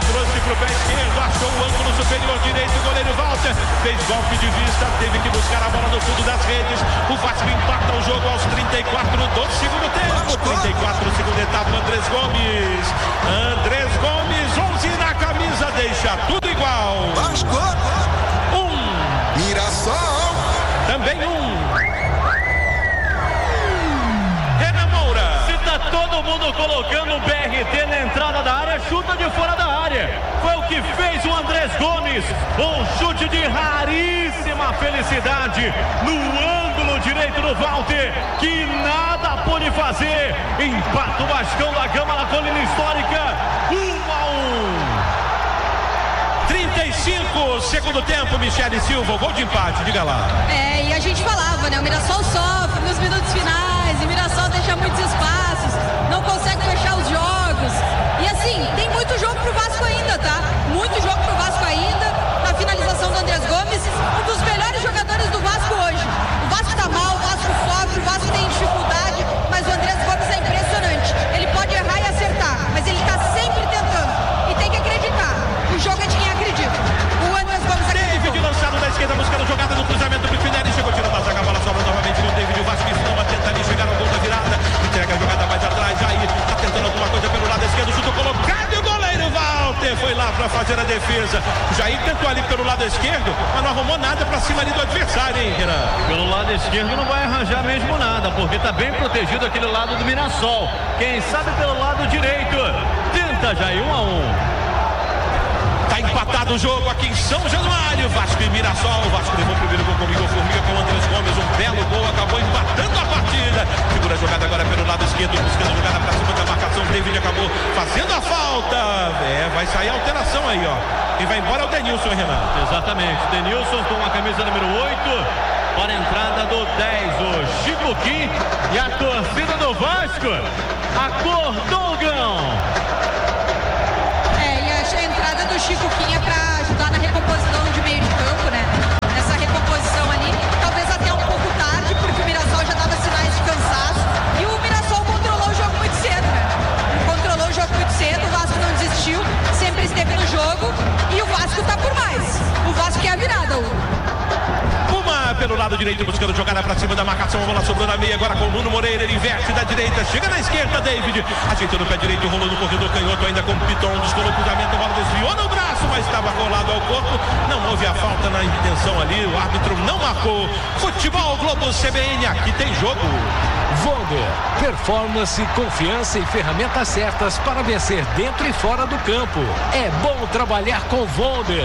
trouxe pro pé esquerdo, achou o ângulo superior direito, o goleiro Walter fez golpe de vista, teve que buscar a bola no fundo das redes. O Vasco empata o jogo aos 34 do segundo tempo. 34, segunda etapa, Andrés Gomes. Andrés Gomes, 11 na camisa, deixa tudo igual. Vasco. Mirassol. Também Renan Moura. Se tá todo mundo colocando o BRT na entrada da área, chuta de fora da área. Foi o que fez o Andrés Gomes. Um chute de raríssima felicidade no ângulo direito do Walter, que nada pôde fazer. Empata o Vascão da Gama na colina histórica. 1-1. 35, segundo tempo, Michele Silva, gol de empate, diga lá. E a gente falava, né? O Mirassol sofre nos minutos finais, o Mirassol deixa muitos espaços, não consegue fechar os jogos. E assim, tem muito jogo pro Vasco ainda, tá? Muito jogo pro Vasco ainda. Na finalização do Andrés Gomes, um dos melhores jogadores do Vasco hoje. O Vasco tá mal, o Vasco sofre, o Vasco tem dificuldade, mas o Andrés Gomes é impressionante. Ele pode errar e acertar, mas ele tá sempre tentando. E tem que acreditar. O jogo é de quem acredita. O Andrés Gomes acredita. David lançado da esquerda, buscando jogada no cruzamento do Pinelli. Chegou tirando a zaga, a bola sobra novamente no David. O Vasco Estoma tenta ali chegar ao gol da virada. Entrega a jogada mais atrás. Aí tá tentando alguma coisa pelo lado esquerdo. Chuto colocado e o goleiro Walter foi lá pra fazer a defesa. Jair tentou ali pelo lado esquerdo, mas não arrumou nada pra cima ali do adversário, hein, Renan? Pelo lado esquerdo não vai arranjar mesmo nada, porque tá bem protegido aquele lado do Mirassol. Quem sabe pelo lado direito. Tenta Jair, 1-1. Tá empatado o jogo aqui em São Januário. Vasco e Mirassol. O Vasco levou o primeiro gol com o Igor Formiga, com o Andrés Gomes. Um belo gol, acabou empatando a partida. Segura a jogada agora pelo lado esquerdo, buscando a jogada pra cima da marcação. David acabou fazendo a falta. Vai sair a alteração aí, ó. Quem vai embora é o Denilson, Renan. Exatamente. Denilson com a camisa número 8. Para a entrada do 10, o Chico Kim. E a torcida do Vasco acordou o gão. A entrada do Chico Kim é para ajudar na recomposição de meio de campo, né? Essa recomposição ali, talvez até um pouco tarde, porque o Mirassol já dava sinais de cansaço. E o Mirassol controlou o jogo muito cedo, né? Controlou o jogo muito cedo, o Vasco não desistiu, sempre esteve no jogo. E o Vasco tá por mais. O Vasco quer a virada, Puma pelo lado direito, buscando jogada pra cima da marcação. A bola sobrou na meia agora com o Nuno Moreira. Ele inverte da direita, chega na esquerda, David. Ajeitou no pé direito, rolou no corredor canhoto ainda com o Piton. Descolou o cruzamento, a bola desviou no braço, mas estava colado ao corpo. Não houve a falta na intenção ali, o árbitro não marcou. Futebol Globo CBN, aqui tem jogo. Vonder, performance, confiança e ferramentas certas para vencer dentro e fora do campo. É bom trabalhar com Vonder.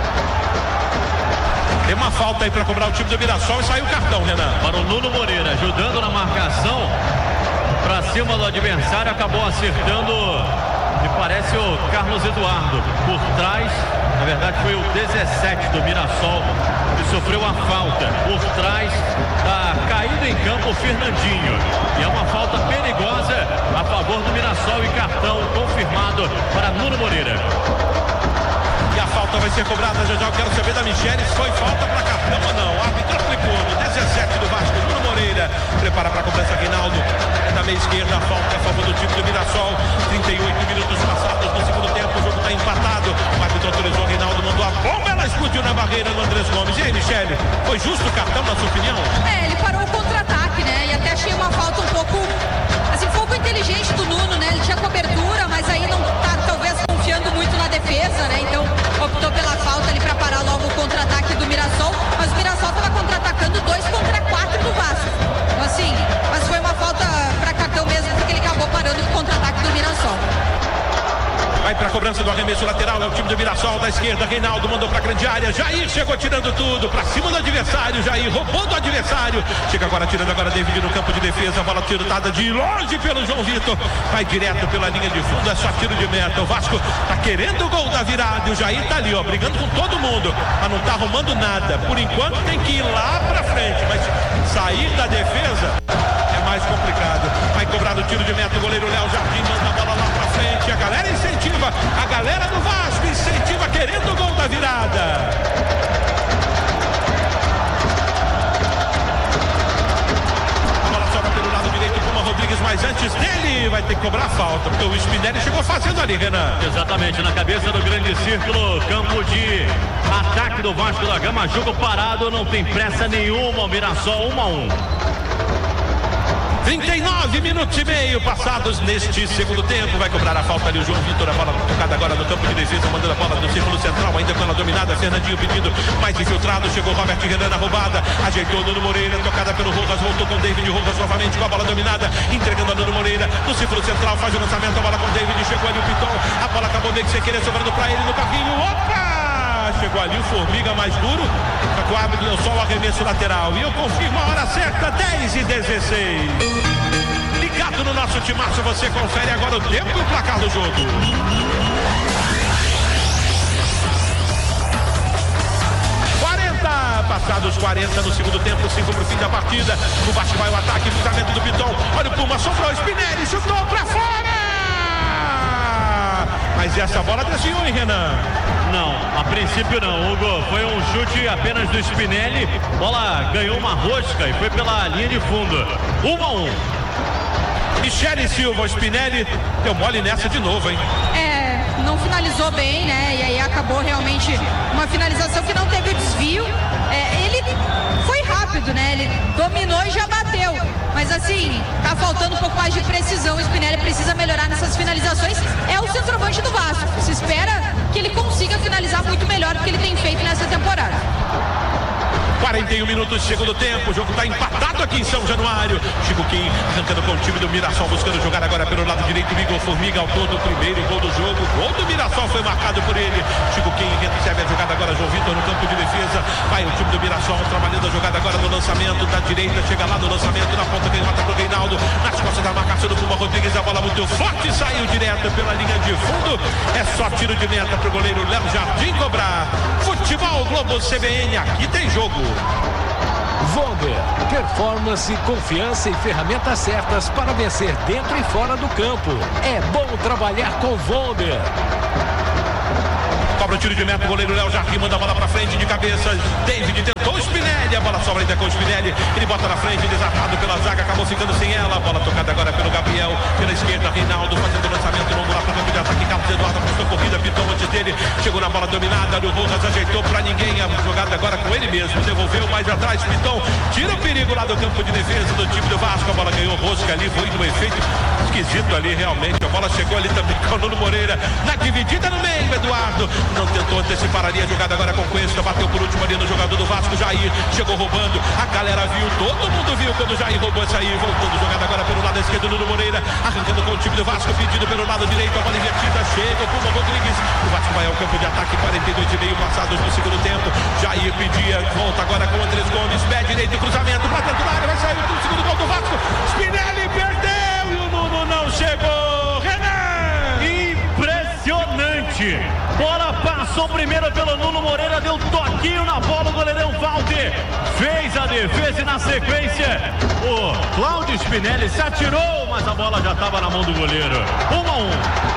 Tem uma falta aí para cobrar o time do Mirassol e saiu o cartão, Renan. Para o Nuno Moreira, ajudando na marcação para cima do adversário, acabou acertando, me parece, o Carlos Eduardo. Por trás, na verdade foi o 17 do Mirassol que sofreu a falta. Por trás, está caído em campo o Fernandinho. E é uma falta perigosa a favor do Mirassol e cartão confirmado para Nuno Moreira. E a falta vai ser cobrada, já eu quero saber da Michele se foi falta para cartão ou não. O árbitro aplicou no 17 do Vasco, Nuno Moreira. Prepara para a cobrança, Reinaldo. Da meia esquerda, a falta a favor do time do Mirassol. 38 minutos passados no segundo tempo, o jogo está empatado. O árbitro autorizou, Reinaldo mandou a bomba, ela explodiu na barreira do Andrés Gomes. E aí, Michele, foi justo o cartão, na sua opinião? Ele parou o contra-ataque, né? E até achei uma falta um pouco, assim, pouco inteligente do Nuno, né? Ele tinha cobertura, mas aí não tá, talvez, confiando muito na defesa, né? Então optou pela falta ali para parar logo o contra-ataque do Mirassol, mas o Mirassol estava contra-atacando 2 contra 4 do Vasco. Então, assim, mas foi uma falta para cartão mesmo, porque ele acabou parando o contra-ataque do Mirassol. Vai para a cobrança do arremesso lateral, é o time do Mirassol da esquerda. Reinaldo mandou para a grande área. Jair chegou tirando tudo para cima do adversário. Jair roubou do adversário. Chega agora tirando agora David no campo de defesa. A bola tirada de longe pelo João Vitor. Vai direto pela linha de fundo. É só tiro de meta. O Vasco tá querendo o gol da virada. E o Jair tá ali, ó, brigando com todo mundo. Mas não tá arrumando nada. Por enquanto tem que ir lá para frente. Mas sair da defesa é mais complicado. Vai cobrar o tiro de meta. O goleiro Léo Jardim manda a bola lá para frente. A galera incentiva. A galera do Vasco incentiva querendo o gol da virada. A bola sobra pelo lado direito. Puma Rodrigues mais antes. antes dele, vai ter que cobrar a falta, porque o Spinelli chegou fazendo ali, Renan. Exatamente, na cabeça do grande círculo, campo de ataque do Vasco da Gama, jogo parado, não tem pressa nenhuma, o Mirassol 1-1. 39 minutos e meio passados neste segundo tempo. Vai cobrar a falta ali o João Vitor. A bola tocada agora no campo de defesa, mandando a bola no círculo central, ainda com ela dominada. Fernandinho pedindo mais infiltrado. Chegou Robert Renan na roubada. Ajeitou Nuno Moreira, tocada pelo Rojas. Voltou com David Rojas novamente com a bola dominada. Entregando a Nuno Moreira no círculo central. Faz o lançamento. A bola com David. Chegou ali o Piton. A bola acabou meio que sem querer, sobrando pra ele no carrinho. Opa! Chegou ali o Formiga mais duro. O árbitro deu só o arremesso lateral. E eu confirmo a hora certa, 10:16. Ligado no nosso timaço, você confere agora o tempo e o placar do jogo. 40, passados 40 no segundo tempo, 5 pro fim da partida. O Vasco vai ao ataque, cruzamento do Piton. Olha o Puma, sobrou, Spinelli, chutou pra fora! Mas essa bola desviou, hein, Renan? Não, a princípio não, Hugo. Foi um chute apenas do Spinelli. Bola ganhou uma rosca e foi pela linha de fundo. 1-1. Michele Silva, o Spinelli deu mole nessa de novo, hein? Não finalizou bem, né? E aí acabou realmente uma finalização que não teve o desvio. Ele foi rápido, né? Ele dominou e já bateu. Mas assim, tá faltando um pouco mais de precisão. O Spinelli precisa melhorar nessas finalizações. É o centroavante do Vasco. Se espera que ele consiga finalizar muito melhor do que ele tem feito nessa temporada. 41 minutos de segundo tempo, o jogo está empatado aqui em São Januário. Chico Kim arrancando com o time do Mirassol, buscando jogar agora pelo lado direito. Igor Formiga, autor do primeiro gol do jogo. O gol do Mirassol foi marcado por ele. Chico Kim recebe a jogada agora, João Vitor no campo de defesa. Vai o time do Mirassol trabalhando a jogada agora no lançamento da direita. Chega lá no lançamento, na ponta quem mata pro Reinaldo. Nas costas da marcação do Puma Rodrigues, a bola muito forte, saiu direto pela linha de fundo. É só tiro de meta pro goleiro Léo Jardim cobrar. Futebol Globo CBN, aqui tem jogo. Vonder, performance, confiança e ferramentas certas para vencer dentro e fora do campo. É bom trabalhar com Vonder. Cobra o tiro de meta, o goleiro Léo Jardim manda a bola pra frente de cabeça. David tentou o Spinelli, a bola sobra ainda com o Spinelli. Ele bota na frente, desarmado pela zaga, acabou ficando sem ela. A bola tocada agora pelo Gabriel, pela esquerda, Reinaldo fazendo o lançamento longo lá pro campo de ataque. Carlos Eduardo apostou corrida, Piton antes dele. Chegou na bola dominada, o Rojas ajeitou pra ninguém. A jogada agora com ele mesmo, devolveu mais atrás. Piton tira o perigo lá do campo de defesa do time do Vasco. A bola ganhou rosca ali, foi no efeito esquisito ali realmente. A bola chegou ali também com o Nuno Moreira na dividida no meio, Eduardo. Não tentou antecipar ali a jogada agora com Cuesta. Bateu por último ali no jogador do Vasco, Jair. Chegou roubando. A galera viu, todo mundo viu quando o Jair roubou essa aí. Voltando jogada agora pelo lado esquerdo, Nuno Moreira. Arrancando com o time do Vasco, pedido pelo lado direito. A bola invertida, chega o Puma Rodrigues. O Vasco vai ao campo de ataque, 42,5 passados no segundo tempo. Jair pedia, volta agora com o Andrés Gomes. Pé direito, cruzamento pra dentro da área. Vai sair o segundo gol do Vasco. Spinelli perdeu e o Nuno não chegou. Renan! Impressionante! Bola passou primeiro pelo Nuno Moreira, deu toquinho na bola, o goleirão Walter fez a defesa e na sequência o Cláudio Spinelli se atirou, mas a bola já estava na mão do goleiro. 1-1.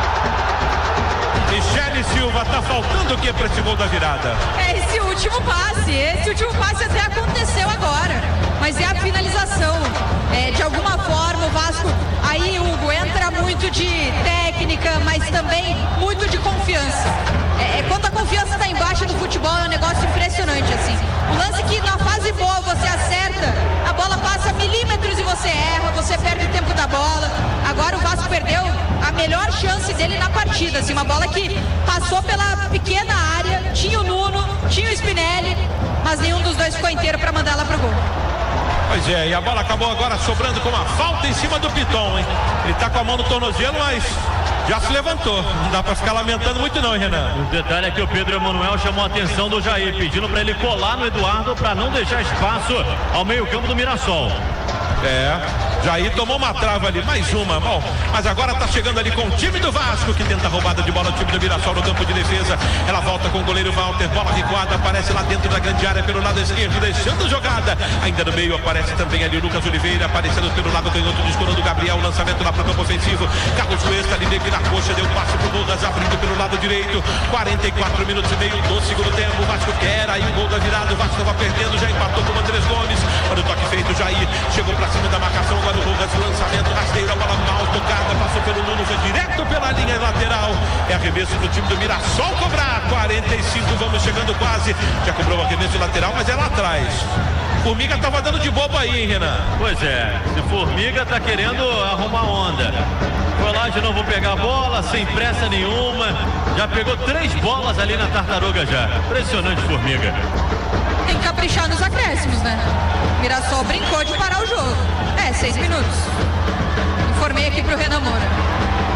Michele Silva, tá faltando o que para esse gol da virada? Esse último passe até aconteceu agora, mas é a finalização. De alguma forma o Vasco, aí Hugo, entra muito de técnica, mas também muito de confiança. Quando a confiança está embaixo do futebol é um negócio impressionante, assim. O lance que na fase boa você acerta, a bola passa milímetros e você erra, você perde o tempo da bola. Agora o Vasco perdeu a melhor chance dele na partida, assim, uma bola que passou pela pequena área, tinha o Nuno, tinha o Spinelli, mas nenhum dos dois ficou inteiro para mandar ela pro gol. Pois é, e a bola acabou agora sobrando com uma falta em cima do Piton, hein? Ele tá com a mão no tornozelo, mas já se levantou. Não dá pra ficar lamentando muito não, hein, Renan? O detalhe é que o Pedro Emanuel chamou a atenção do Jair, pedindo pra ele colar no Eduardo pra não deixar espaço ao meio-campo do Mirassol. Jair tomou uma trava ali, mais uma. Bom, mas agora tá chegando ali com o time do Vasco, que tenta a roubada de bola, o time do Mirassol no campo de defesa. Ela volta com o goleiro Walter, bola recuada, aparece lá dentro da grande área pelo lado esquerdo, deixando jogada. Ainda no meio aparece também ali o Lucas Oliveira, aparecendo pelo lado canhoto, descolando o Gabriel, lançamento lá pro campo ofensivo. Carlos Cuesta ali dentro na coxa, deu um passo pro Rojas, abrindo pelo lado direito. 44 minutos e meio do segundo tempo. O Vasco quer aí o gol da virada, o Vasco estava perdendo, já empatou com o Andrés Gomes. Olha o toque feito, Jair chegou pra cima da marcação. agora o Rojas, lançamento rasteiro, a bola mal tocada, passou pelo Nuno, foi direto pela linha lateral. É arremesso do time do Mirassol cobrar. 45, vamos chegando quase. Já cobrou o arremesso lateral, mas é lá atrás. Formiga tava dando de bobo aí, hein, Renan? Pois é, se Formiga tá querendo arrumar onda. Foi lá de novo pegar a bola, sem pressa nenhuma. Já pegou 3 bolas ali na tartaruga já. Impressionante, Formiga. Tem que caprichar nos acréscimos, né? Mirassol brincou de parar o jogo. 6 minutos. Informei aqui pro Renan Moura.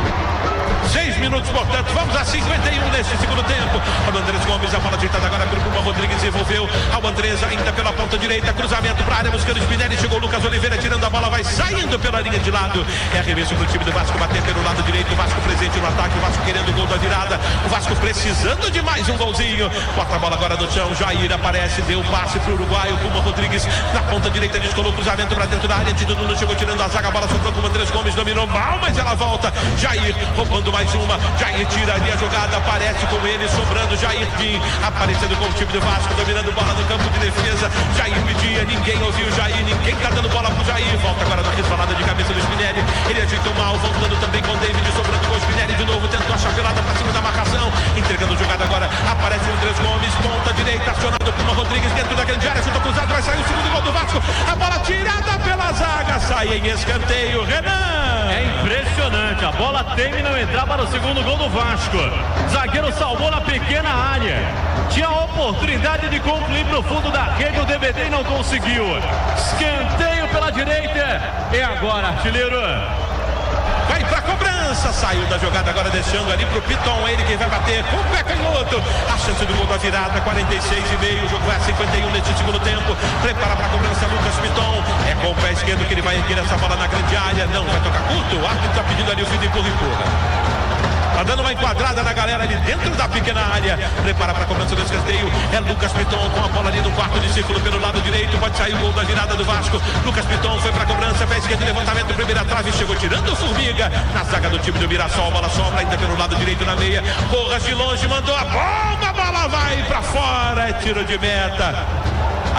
6 minutos, portanto, vamos a 51 neste segundo tempo. O Andrés Gomes, a bola ajeitada agora pelo Puma Rodrigues, envolveu ao Andrés ainda pela ponta direita, cruzamento para a área, buscando Spinelli, chegou o Lucas Oliveira, tirando a bola, vai saindo pela linha de lado. É arremesso do time do Vasco, bater pelo lado direito, o Vasco presente no ataque, o Vasco querendo o gol da virada, o Vasco precisando de mais um golzinho. Bota a bola agora no chão, Jair aparece, deu o passe pro Uruguai, o Puma Rodrigues na ponta direita, descolou o cruzamento para dentro da área, Tito Nuno chegou tirando a zaga, a bola sobrou com o Andrés Gomes, dominou mal, mas ela volta. Jair roubando mais uma, Jair tira ali a jogada, aparece com ele, sobrando Jair Kim, aparecendo com o time do Vasco, dominando bola no campo de defesa. Jair pedia, ninguém ouviu Jair, ninguém tá dando bola pro Jair. Volta agora na resbalada de cabeça do Spinelli, ele ajeitou mal, voltando também com o David, sobrando com o Spinelli de novo, tentou a chavelada pra cima da marcação, entregando jogada agora, aparece o Andrés Gomes, ponta direita, acionado por uma Rodrigues dentro da grande área, chutou cruzado, vai sair o segundo gol do Vasco, a bola tirada pela zaga, sai em escanteio, Renan. É impressionante, a bola tem e não entrar para o segundo gol do Vasco. Zagueiro salvou na pequena área, tinha a oportunidade de concluir pro fundo da rede o DVD e não conseguiu. Escanteio pela direita, é agora, artilheiro. Vai pra cobrança, saiu da jogada agora, deixando ali pro Piton, ele quem vai bater com o pé canhoto. A chance do gol da virada, 46,5, o jogo vai a 51 neste segundo tempo. Prepara pra cobrança Lucas Piton, é com o pé esquerdo que ele vai erguer essa bola na grande área, não vai tocar curto, o árbitro tá pedindo ali o fim de empurra. Tá dando uma enquadrada na galera ali dentro da pequena área. Prepara para a cobrança do escanteio. É Lucas Piton com a bola ali no quarto de círculo pelo lado direito. Pode sair o gol da virada do Vasco. Lucas Piton foi para a cobrança. Pé esquerdo, levantamento, primeira trave. Chegou tirando o Formiga. Na zaga do time do Mirassol. A bola sobra ainda pelo lado direito na meia. Rojas de longe mandou a bomba. A bola vai para fora. É tiro de meta.